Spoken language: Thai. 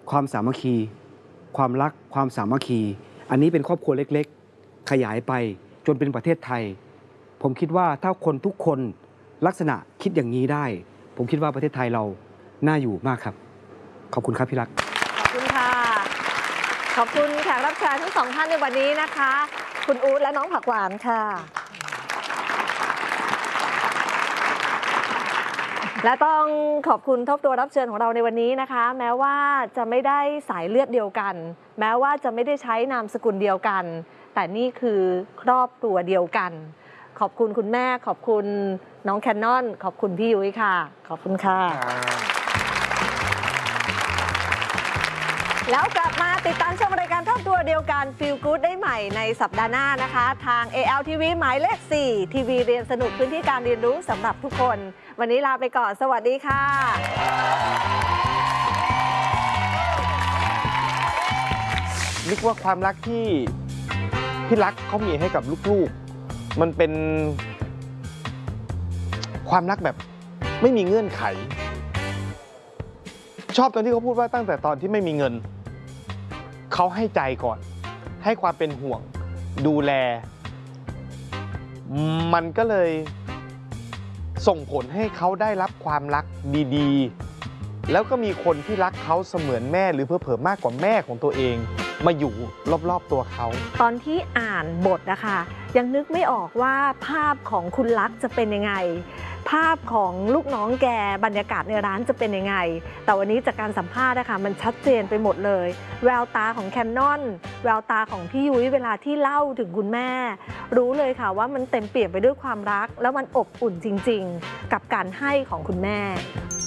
ความสามัคคีความรักความสามัคคีอันนี้เป็นครอบครัวเล็กๆขยายไปจนเป็นประเทศไทยผมคิดว่าถ้าคนทุกคนลักษณะคิดอย่างนี้ได้ผมคิดว่าประเทศไทยเราน่าอยู่มากครับขอบคุณครับพี่รักขอบคุณค่ะขอบคุณแขกรับเชิญทั้งสองท่านในวันนี้นะคะคุณอู๊ดและน้องผักหวานค่ะและต้องขอบคุณทบตัวรับเชิญของเราในวันนี้นะคะแม้ว่าจะไม่ได้สายเลือดเดียวกันแม้ว่าจะไม่ได้ใช้นามสกุลเดียวกันแต่นี่คือครอบครัวเดียวกันขอบคุณคุณแม่ขอบคุณน้องแคนนอนขอบคุณพี่ยุ้ยค่ะขอบคุณค่ะแล้วกลับมาติดตามชมรายการครอบครัวเดียวกัน Feel Good ได้ใหม่ในสัปดาห์หน้านะคะทาง ALTV หมายเลข 4 ทีวีเรียนสนุกพื้นที่การเรียนรู้สำหรับทุกคนวันนี้ลาไปก่อนสวัสดีค่ะนึกว่าความรักที่พี่รักเขามีให้กับลูกๆมันเป็นความรักแบบไม่มีเงื่อนไขชอบตอนที่เขาพูดว่าตั้งแต่ตอนที่ไม่มีเงินเขาให้ใจก่อนให้ความเป็นห่วงดูแลมันก็เลยส่งผลให้เขาได้รับความรักดีๆแล้วก็มีคนที่รักเขาเสมือนแม่หรือเผลอๆมากกว่าแม่ของตัวเองมาอยู่รอบๆตัวเขาตอนที่อ่านบทนะคะยังนึกไม่ออกว่าภาพของคุณลักษณ์จะเป็นยังไงภาพของลูกน้องแกบรรยากาศในร้านจะเป็นยังไงแต่วันนี้จากการสัมภาษณ์นะคะมันชัดเจนไปหมดเลยแววตาของแคนนอนแววตาของพี่ยุ้ยเวลาที่เล่าถึงคุณแม่รู้เลยค่ะว่ามันเต็มเปี่ยมไปด้วยความรักแล้วมันอบอุ่นจริงๆกับการให้ของคุณแม่